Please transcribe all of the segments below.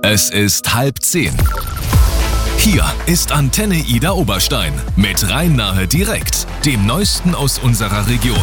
Es ist 9:30. Hier ist Antenne Ida Oberstein mit Rhein-Nahe direkt, dem Neuesten aus unserer Region.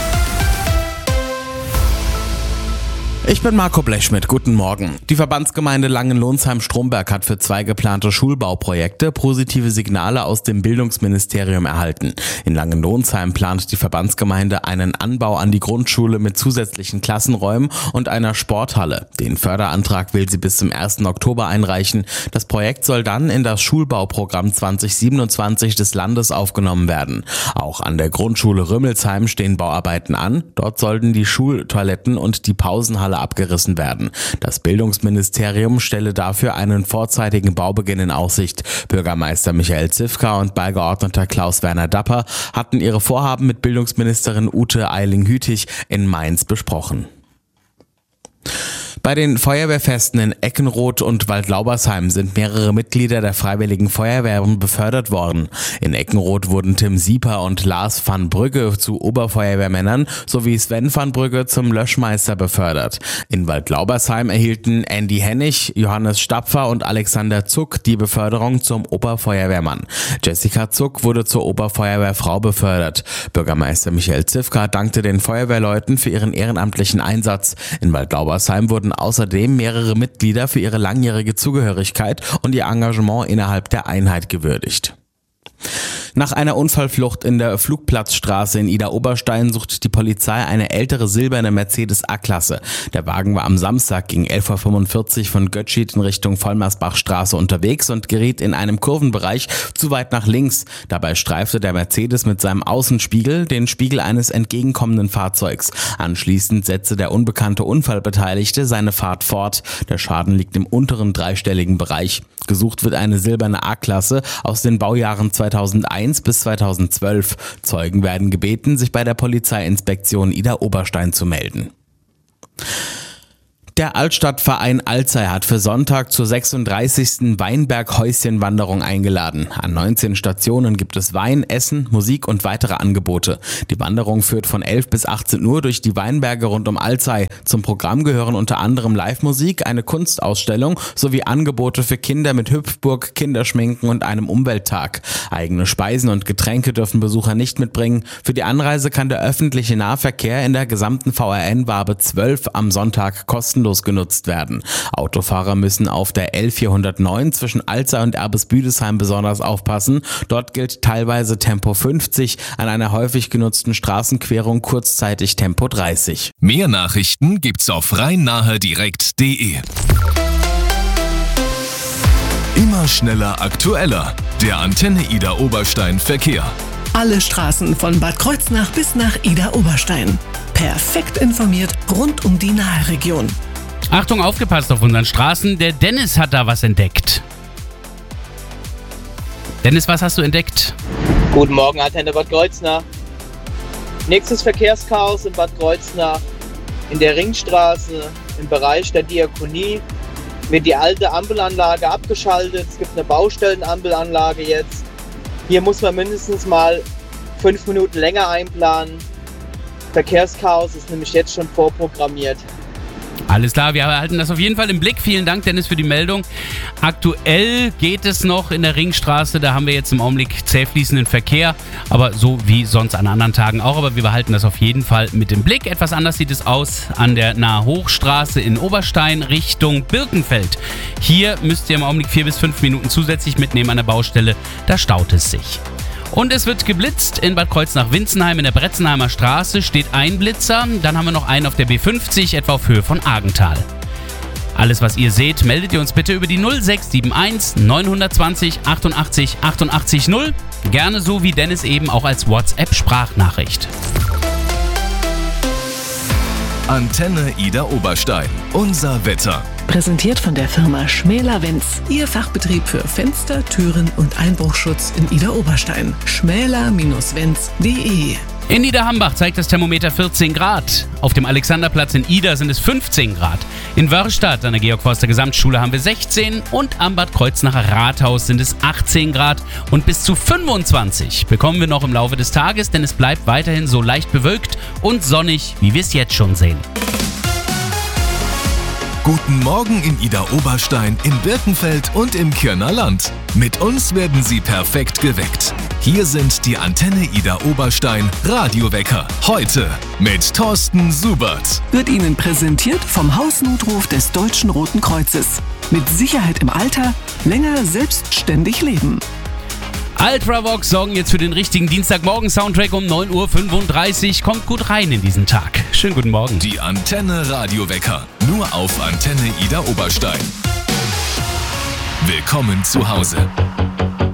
Ich bin Marco Blechschmidt, guten Morgen. Die Verbandsgemeinde Langenlonsheim-Stromberg hat für 2 geplante Schulbauprojekte positive Signale aus dem Bildungsministerium erhalten. In Langenlonsheim plant die Verbandsgemeinde einen Anbau an die Grundschule mit zusätzlichen Klassenräumen und einer Sporthalle. Den Förderantrag will sie bis zum 1. Oktober einreichen. Das Projekt soll dann in das Schulbauprogramm 2027 des Landes aufgenommen werden. Auch an der Grundschule Rümmelsheim stehen Bauarbeiten an. Dort sollten die Schultoiletten und die Pausenhalle abgerissen werden. Das Bildungsministerium stelle dafür einen vorzeitigen Baubeginn in Aussicht. Bürgermeister Michael Zifka und Beigeordneter Klaus-Werner Dapper hatten ihre Vorhaben mit Bildungsministerin Ute Eiling-Hütig in Mainz besprochen. Bei den Feuerwehrfesten in Eckenroth und Waldlaubersheim sind mehrere Mitglieder der Freiwilligen Feuerwehren befördert worden. In Eckenroth wurden Tim Sieper und Lars van Brügge zu Oberfeuerwehrmännern sowie Sven van Brügge zum Löschmeister befördert. In Waldlaubersheim erhielten Andy Hennig, Johannes Stapfer und Alexander Zuck die Beförderung zum Oberfeuerwehrmann. Jessica Zuck wurde zur Oberfeuerwehrfrau befördert. Bürgermeister Michael Zifka dankte den Feuerwehrleuten für ihren ehrenamtlichen Einsatz. In Waldlaubersheim wurden außerdem mehrere Mitglieder für ihre langjährige Zugehörigkeit und ihr Engagement innerhalb der Einheit gewürdigt. Nach einer Unfallflucht in der Flugplatzstraße in Ida-Oberstein sucht die Polizei eine ältere silberne Mercedes A-Klasse. Der Wagen war am Samstag gegen 11.45 Uhr von Götschid in Richtung Vollmersbachstraße unterwegs und geriet in einem Kurvenbereich zu weit nach links. Dabei streifte der Mercedes mit seinem Außenspiegel den Spiegel eines entgegenkommenden Fahrzeugs. Anschließend setzte der unbekannte Unfallbeteiligte seine Fahrt fort. Der Schaden liegt im unteren dreistelligen Bereich. Gesucht wird eine silberne A-Klasse aus den Baujahren 2001 bis 2012. Zeugen werden gebeten, sich bei der Polizeiinspektion Ida-Oberstein zu melden. Der Altstadtverein Alzey hat für Sonntag zur 36. Weinberg-Häuschen-Wanderung eingeladen. An 19 Stationen gibt es Wein, Essen, Musik und weitere Angebote. Die Wanderung führt von 11 bis 18 Uhr durch die Weinberge rund um Alzey. Zum Programm gehören unter anderem Live-Musik, eine Kunstausstellung sowie Angebote für Kinder mit Hüpfburg, Kinderschminken und einem Umwelttag. Eigene Speisen und Getränke dürfen Besucher nicht mitbringen. Für die Anreise kann der öffentliche Nahverkehr in der gesamten VRN-Wabe 12 am Sonntag kostenlos genutzt werden. Autofahrer müssen auf der L409 zwischen Alzey und Erbesbüdesheim besonders aufpassen. Dort gilt teilweise Tempo 50, an einer häufig genutzten Straßenquerung kurzzeitig Tempo 30. Mehr Nachrichten gibt's auf rhein-nahe-direkt.de. Immer schneller, aktueller. Der Antenne Ida Oberstein Verkehr. Alle Straßen von Bad Kreuznach bis nach Ida Oberstein. Perfekt informiert rund um die Nahe-Region. Achtung, aufgepasst auf unseren Straßen. Der Dennis hat da was entdeckt. Dennis, was hast du entdeckt? Guten Morgen, Antenne Bad Kreuznach. Nächstes Verkehrschaos in Bad Kreuznach. In der Ringstraße, im Bereich der Diakonie, wird die alte Ampelanlage abgeschaltet. Es gibt eine Baustellenampelanlage jetzt. Hier muss man mindestens mal 5 Minuten länger einplanen. Verkehrschaos ist nämlich jetzt schon vorprogrammiert. Alles klar, wir halten das auf jeden Fall im Blick. Vielen Dank, Dennis, für die Meldung. Aktuell geht es noch in der Ringstraße. Da haben wir jetzt im Augenblick zäh fließenden Verkehr. Aber so wie sonst an anderen Tagen auch. Aber wir behalten das auf jeden Fall mit im Blick. Etwas anders sieht es aus an der Nahe-Hochstraße in Oberstein Richtung Birkenfeld. Hier müsst ihr im Augenblick 4 bis 5 Minuten zusätzlich mitnehmen an der Baustelle. Da staut es sich. Und es wird geblitzt in Bad Kreuznach-Winzenheim. In der Bretzenheimer Straße steht ein Blitzer. Dann haben wir noch einen auf der B50, etwa auf Höhe von Argenthal. Alles, was ihr seht, meldet ihr uns bitte über die 0671 920 88 88 0. Gerne so wie Dennis eben auch als WhatsApp-Sprachnachricht. Antenne Ida Oberstein. Unser Wetter. Präsentiert von der Firma Schmäler-Wenz. Ihr Fachbetrieb für Fenster, Türen und Einbruchschutz in Ida Oberstein. schmäler-wenz.de. In Niederhambach zeigt das Thermometer 14 Grad. Auf dem Alexanderplatz in Ida sind es 15 Grad. In Wörrstadt an der Georg-Forster-Gesamtschule haben wir 16 und am Bad Kreuznacher Rathaus sind es 18 Grad und bis zu 25 bekommen wir noch im Laufe des Tages, denn es bleibt weiterhin so leicht bewölkt und sonnig, wie wir es jetzt schon sehen. Guten Morgen in Idar-Oberstein, in Birkenfeld und im Kirner Land. Mit uns werden Sie perfekt geweckt. Hier sind die Antenne Idar-Oberstein Radiowecker. Heute mit Thorsten Subert. Wird Ihnen präsentiert vom Hausnotruf des Deutschen Roten Kreuzes. Mit Sicherheit im Alter, länger selbstständig leben. Ultravox sorgen jetzt für den richtigen Dienstagmorgen-Soundtrack um 9.35 Uhr. Kommt gut rein in diesen Tag. Schönen guten Morgen. Die Antenne Radiowecker. Nur auf Antenne Idar-Oberstein. Willkommen zu Hause.